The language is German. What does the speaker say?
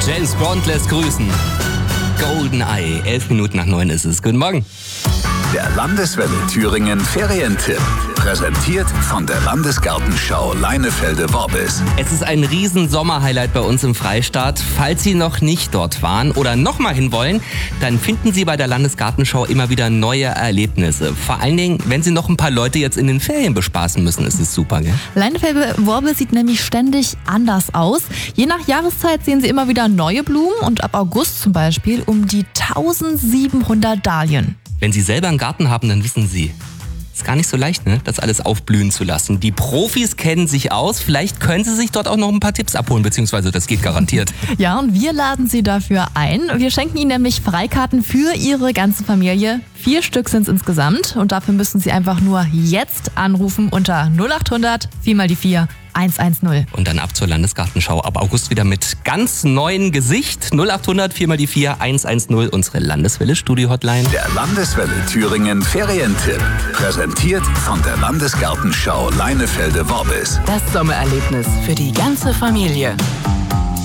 James Bond lässt grüßen. GoldenEye, 11 Minuten nach 9 ist es. Guten Morgen. Der Landeswelle Thüringen Ferientipp. Präsentiert von der Landesgartenschau Leinefelde-Worbis. Es ist ein riesen Sommerhighlight bei uns im Freistaat. Falls Sie noch nicht dort waren oder noch mal hinwollen, dann finden Sie bei der Landesgartenschau immer wieder neue Erlebnisse. Vor allen Dingen, wenn Sie noch ein paar Leute jetzt in den Ferien bespaßen müssen, ist es super, gell? Leinefelde-Worbis sieht nämlich ständig anders aus. Je nach Jahreszeit sehen Sie immer wieder neue Blumen und ab August zum Beispiel um die 1700 Dahlien. Wenn Sie selber einen Garten haben, dann wissen Sie, ist gar nicht so leicht, ne, das alles aufblühen zu lassen. Die Profis kennen sich aus. Vielleicht können Sie sich dort auch noch ein paar Tipps abholen, beziehungsweise das geht garantiert. Ja, und wir laden Sie dafür ein. Wir schenken Ihnen nämlich Freikarten für Ihre ganze Familie. 4 Stück sind es insgesamt und dafür müssen Sie einfach nur jetzt anrufen unter 0800 4x4 110. Und dann ab zur Landesgartenschau. Ab August wieder mit ganz neuen Gesicht. 0800 4x4 110, unsere Landeswelle-Studio-Hotline. Der Landeswelle Thüringen Ferientipp. Präsentiert von der Landesgartenschau Leinefelde-Worbis. Das Sommererlebnis für die ganze Familie.